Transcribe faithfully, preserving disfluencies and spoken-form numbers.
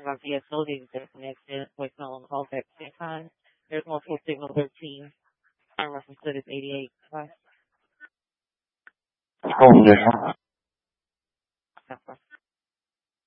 about V S O being disconnected, voicemail and call back at the same time. There's multiple signal thirteen. I'm reference to this eighty-eight. Bye. Oh, yeah.